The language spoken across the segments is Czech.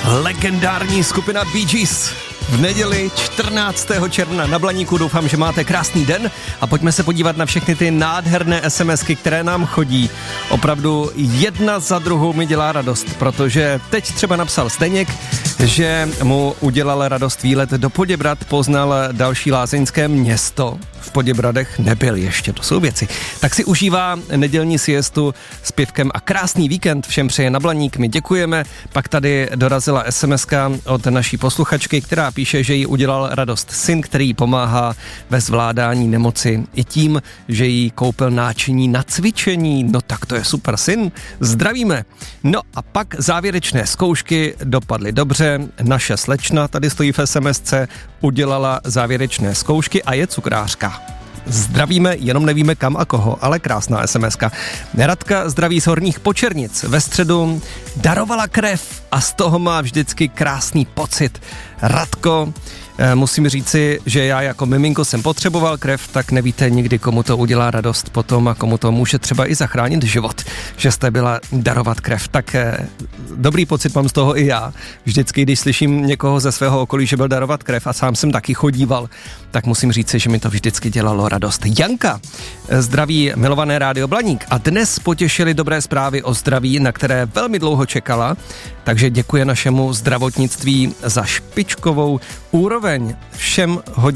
Legendární skupina Bee Gees v neděli 14. června na Blaníku. Doufám, že máte krásný den a pojďme se podívat na všechny ty nádherné SMSky, které nám chodí. Opravdu jedna za druhou mi dělá radost, protože teď třeba napsal Zdeněk, že mu udělal radost výlet do Poděbrad, poznal další lázeňské město. V Poděbradech nebyl ještě, to jsou věci. Tak si užívá nedělní siestu s pivkem a krásný víkend všem přeje na Blaník. My děkujeme. Pak tady dorazila SMSka od naší posluchačky, která píše, že jí udělal radost syn, který pomáhá ve zvládání nemoci i tím, že jí koupil náčiní na cvičení. No tak to je super syn. Zdravíme. No a pak závěrečné zkoušky dopadly dobře. Naše slečna, tady stojí v SMSce, udělala závěrečné zkoušky a je cukrářka. Zdravíme, jenom nevíme kam a koho, ale krásná SMSka. Radka zdraví z Horních Počernic. Ve středu darovala krev a z toho má vždycky krásný pocit. Radko, musím říci, že já jako miminko jsem potřeboval krev, tak nevíte nikdy, komu to udělá radost potom a komu to může třeba i zachránit život, že jste byla darovat krev. Tak dobrý pocit mám z toho i já. Vždycky, když slyším někoho ze svého okolí, že byl darovat krev a sám jsem taky chodíval, tak musím říci, že mi to vždycky dělalo radost. Janka, zdraví milované Rádio Blaník a dnes potěšili dobré zprávy o zdraví, na které velmi dlouho čekala, takže děkuje našemu zdravotnictví za špičkovou úroveň. Všem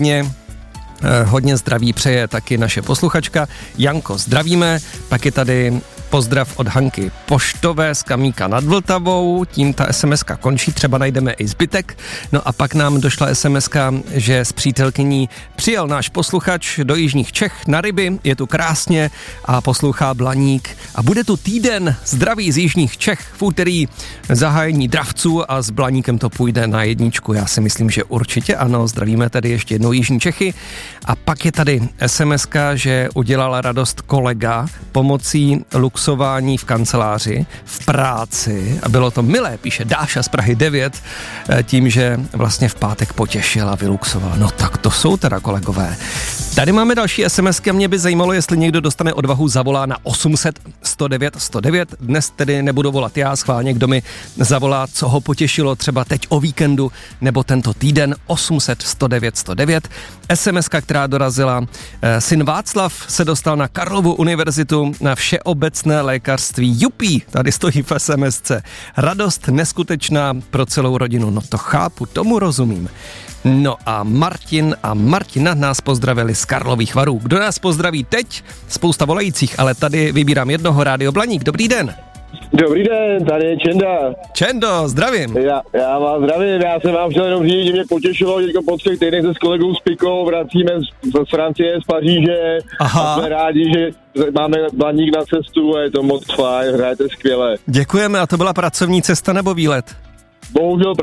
hodně zdraví přeje taky naše posluchačka. Janko, zdravíme. Pak je tady pozdrav od Hanky Poštové z Kamíka nad Vltavou. Tím ta SMSka končí, třeba najdeme i zbytek. No a pak nám došla SMSka, že s přítelkyní přijel náš posluchač do jižních Čech na ryby, je tu krásně a poslouchá Blaník. A bude tu týden zdraví z jižních Čech v úterý zahájení dravců a s Blaníkem to půjde na jedničku. Já si myslím, že určitě ano. Zdravíme tady ještě jednou jižní Čechy. A pak je tady SMSka, že udělala radost kolega pomocí luxování v kanceláři, v práci a bylo to milé, píše Dáša z Prahy 9, tím, že vlastně v pátek potěšil a vyluxoval. No tak to jsou teda kolegové. Tady máme další SMSky a mě by zajímalo, jestli někdo dostane odvahu, zavolá na 800 109 109. Dnes tedy nebudu volat já, schválně, kdo mi zavolá, co ho potěšilo třeba teď o víkendu nebo tento týden. 800 109 109. SMSka, která dorazila. Syn Václav se dostal na Karlovu univerzitu na všeobecné lékařství. Jupí, tady stojí v SMSce. Radost neskutečná pro celou rodinu. No to chápu, tomu rozumím. No a Martin a Martina nás pozdravili z Karlových Varů. Kdo nás pozdraví teď? Spousta volajících, ale tady vybírám jednoho. Rádio Blaník. Dobrý den. Dobrý den, tady je Čenda. Čendo, zdravím. Já vás zdravím, já jsem vám chtěl jenom říct, že mě potěšilo, že po 3 týdnech se s kolegou s Pikou vracíme z Francie, z Paříže. Aha. A jsme rádi, že máme Blaník na cestu a je to moc fajn, hrajete skvěle. Děkujeme, a to byla pracovní cesta nebo výlet? Bohužel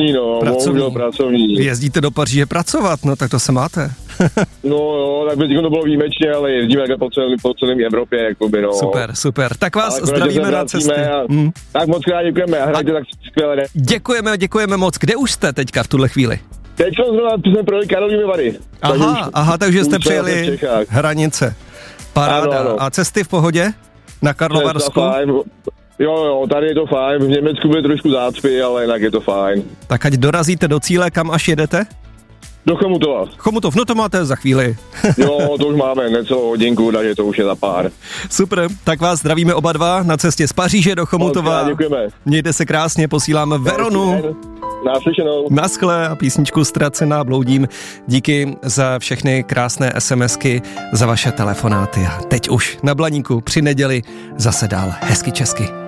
pracovní. Jezdíte do Paříže pracovat, no tak to se máte. No jo, tak by to bylo výjimečně, ale jezdíme po celém Evropě, jakoby, no. Super. Tak vás zdravíme na cestě. Tak moc krát děkujeme a hrajte tak skvěle, ne? Děkujeme moc. Kde už jste teďka v tuhle chvíli? Teď jsme projeli Karlovými Vary. Takže jste přijeli hranice. Paráda. Ano. A cesty v pohodě? Na Karlovarsku? Jo, tady je to fajn, v Německu bude trošku zácpy, ale jinak je to fajn. Tak ať dorazíte do cíle, kam až jedete? Do Chomutova. Chomutov, no to máte za chvíli. Jo, to už máme necelou hodinku, takže to už je za pár. Super, tak vás zdravíme oba dva na cestě z Paříže do Chomutova. Děkujeme. Mějte se krásně, posíláme Veronu. Naslyšenou. Naschle a písničku Ztracená bloudím. Díky za všechny krásné SMSky, za vaše telefonáty. A teď už na Blaníku při neděli zase dál hezky česky.